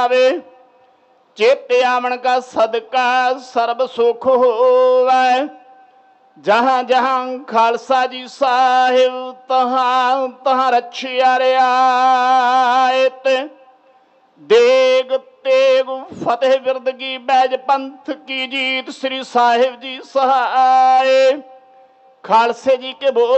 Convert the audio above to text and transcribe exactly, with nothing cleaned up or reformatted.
आवे। चेते आवन का सदका सर्ब सुख होवै। जहाँ जहाँ खालसा जी साहिब तहाँ तहाँ रखिया रियायत। देग तेग फतेह बिरद की बैज पंथ की जीत। श्री साहिब जी सहाय। खालसे जी के बोल